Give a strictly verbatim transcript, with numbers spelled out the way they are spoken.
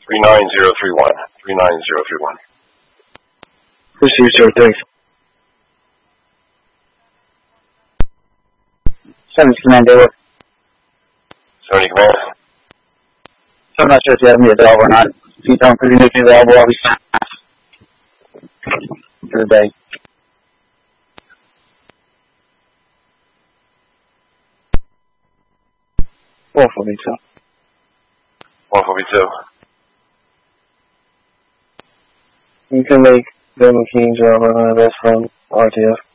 three nine zero three one. three nine zero three one. Receive, sir. Thanks. seventy Command, David. seventy Command. So I'm not sure if you have me available or not. If you don't, if you need me available, I'll be fast for the day. One for me, too. one forty-two. You can make Bill McKean drive on my best friend, R T F.